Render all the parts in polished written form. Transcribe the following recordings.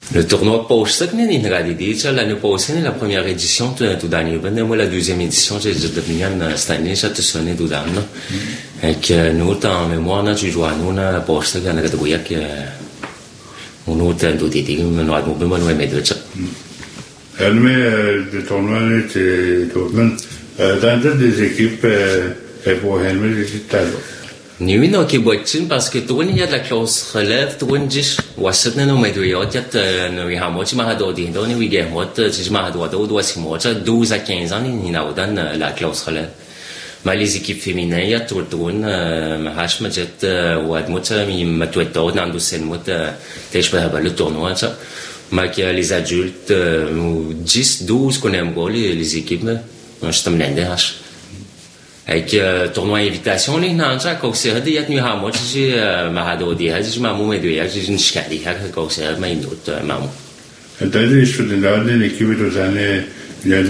Le tournoi Porsche, l'année passée, la première édition, tout d'année. Moi, la deuxième édition, j'ai devenu cette année, j'ai sonné tout d'année. Et nous, en mémoire, tu joues à nous, Porsche, il y a une catégorie qui on a tout été, on a tout mais de ça. Mais le tournoi, c'est tout le monde. Dans des équipes, pour Helmet, c'est talent. Nous, on a boitin parce que tout il y a de la classe relève, tout le dis, wasset ne nous met de yacht, nous y avons tu m'as donné, donc nous y avons tu m'as donné 12 à 15 ans, il a donné la classe relève. Mais les équipes féminines, il y a tout le tour, hash majet, ou admut, mi matueto, n'andou sen mut, t'es pas le tournoi, ça. Mais les adultes, 10, 12 qu'on aime quoi, les équipes, je t'aime l'aider, hash. Avec tournoi invitation les nansa koksera de yat nu hamo ji mahado de haji mamu me de yaji jin skadi ha koksera mai not mamu. D'ailleurs, je suis dans l'équipe de l'année, il y a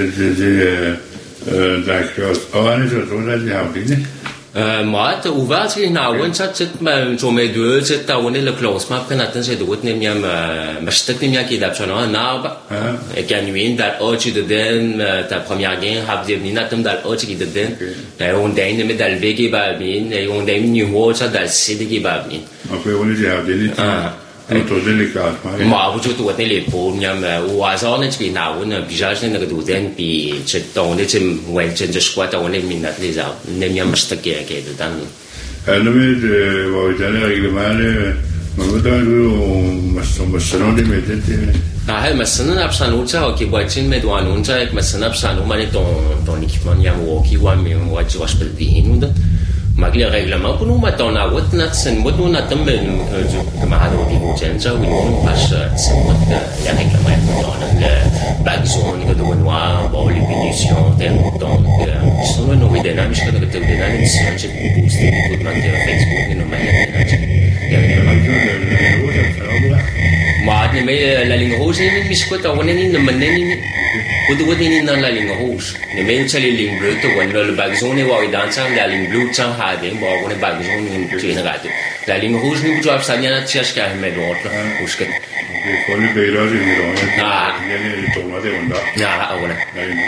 d'accord. On est sur la ligne. Moi, ouvert sur une awen ça c'est ma jomé deux c'est ta on est le classement après n'attend c'est d'autres nem yam mastet nem yaki d'absona naba et ganuin dal ochi de den ta première game hab de n'attend dal ochi qui de den et on dain mais dal vegi babin et on dain ni ho ça dal sidi qui babin après on est à des autour de l'écart moi vous tout on est les pour yam ou azon et puis na on bijage ne que den puis c'est on est ouais c'est de squat on est minat les arbres nem yam mastet qui de dan mais de voilà règlement mais vous مثلا ah مثلا ابسانو ça qui boitin mais doit non ça مثلا ابسانو mais ton équipement yam walkie one mais moi je vais pas dire nous ما قال ريغلامون كونو ما تونا وتنا تسنمو نا تم كما هذا ودي وجنجا وينو باش تسنمو يا ريغلامون تونا باكزون كدو نوا بولي بينيسيون تن دون سونو نو بيدنا مش كده تبدنا نسيان شي بوست كود مان دي فيسبوك انه ما ما عاد مي لا لينغ روج مش كنت اونني نمنني ودي نان لا لينغ روج نمي تشالي لينغ بلو تو ولا الباكزون واي دانسان لا لينغ بلو تشان هادي بو ون باكزون ني تشينا غاتو لا لينغ روج ني بجواب سانيا تشاش كا ميدوت وش كده كل بيراجي ميرون يعني توما دي وندا اولا